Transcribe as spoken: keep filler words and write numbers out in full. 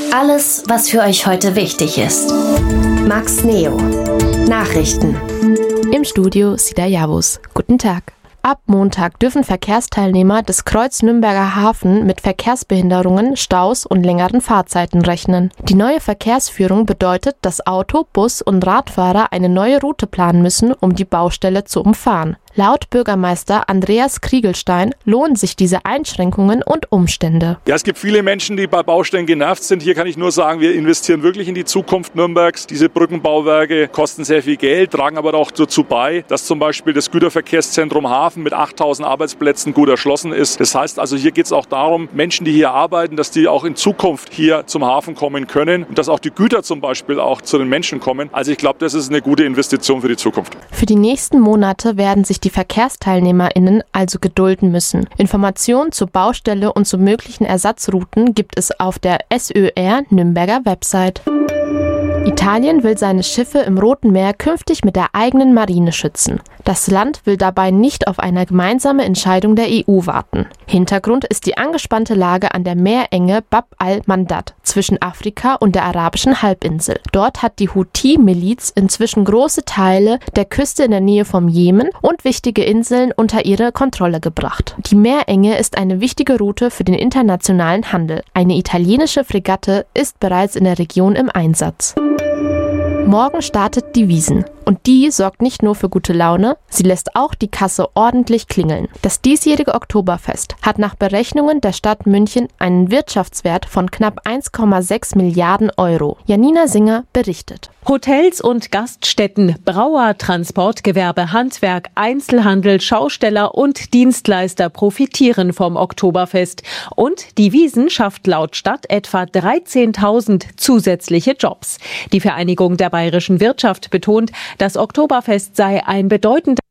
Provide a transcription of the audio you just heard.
Alles, was für euch heute wichtig ist. Max Neo. Nachrichten. Im Studio Sida Yavuz. Guten Tag. Ab Montag dürfen Verkehrsteilnehmer des Kreuz-Nürnberger Hafen mit Verkehrsbehinderungen, Staus und längeren Fahrzeiten rechnen. Die neue Verkehrsführung bedeutet, dass Auto-, Bus- und Radfahrer eine neue Route planen müssen, um die Baustelle zu umfahren. Laut Bürgermeister Andreas Kriegelstein lohnen sich diese Einschränkungen und Umstände. Ja, es gibt viele Menschen, die bei Baustellen genervt sind. Hier kann ich nur sagen, wir investieren wirklich in die Zukunft Nürnbergs. Diese Brückenbauwerke kosten sehr viel Geld, tragen aber auch dazu bei, dass zum Beispiel das Güterverkehrszentrum Hafen mit achttausend Arbeitsplätzen gut erschlossen ist. Das heißt also, hier geht es auch darum, Menschen, die hier arbeiten, dass die auch in Zukunft hier zum Hafen kommen können und dass auch die Güter zum Beispiel auch zu den Menschen kommen. Also ich glaube, das ist eine gute Investition für die Zukunft. Für die nächsten Monate werden sich die VerkehrsteilnehmerInnen also gedulden müssen. Informationen zur Baustelle und zu möglichen Ersatzrouten gibt es auf der S Ö R Nürnberger Website. Italien will seine Schiffe im Roten Meer künftig mit der eigenen Marine schützen. Das Land will dabei nicht auf eine gemeinsame Entscheidung der E U warten. Hintergrund ist die angespannte Lage an der Meerenge Bab al-Mandab zwischen Afrika und der arabischen Halbinsel. Dort hat die Houthi-Miliz inzwischen große Teile der Küste in der Nähe vom Jemen und wichtige Inseln unter ihre Kontrolle gebracht. Die Meerenge ist eine wichtige Route für den internationalen Handel. Eine italienische Fregatte ist bereits in der Region im Einsatz. Morgen startet die Wiesn. Und die sorgt nicht nur für gute Laune, sie lässt auch die Kasse ordentlich klingeln. Das diesjährige Oktoberfest hat nach Berechnungen der Stadt München einen Wirtschaftswert von knapp eins Komma sechs Milliarden Euro. Janina Singer berichtet. Hotels und Gaststätten, Brauer, Transportgewerbe, Handwerk, Einzelhandel, Schausteller und Dienstleister profitieren vom Oktoberfest. Und die Wiesn schafft laut Stadt etwa dreizehntausend zusätzliche Jobs. Die Vereinigung der bayerischen Wirtschaft betont, das Oktoberfest sei ein bedeutender